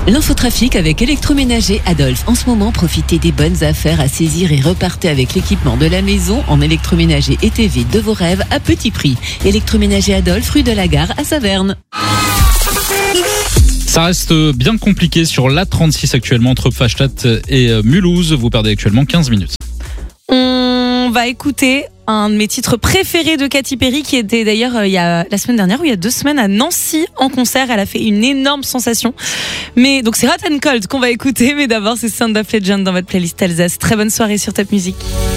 L'infotrafic avec Électroménager Adolphe. En ce moment, profitez des bonnes affaires à saisir et repartez avec l'équipement de la maison en électroménager et TV de vos rêves à petit prix. Électroménager Adolphe, rue de la Gare à Saverne. Ça reste bien compliqué sur l'A36 actuellement entre Pfastatt et Mulhouse. Vous perdez actuellement 15 minutes. On va écouter un de mes titres préférés de Katy Perry qui était d'ailleurs la semaine dernière ou il y a 2 semaines à Nancy en concert. Elle a fait une énorme sensation. Mais donc c'est Hot and Cold qu'on va écouter. Mais d'abord c'est Sound of Legend dans votre playlist Alsace. Très bonne soirée sur Top Music.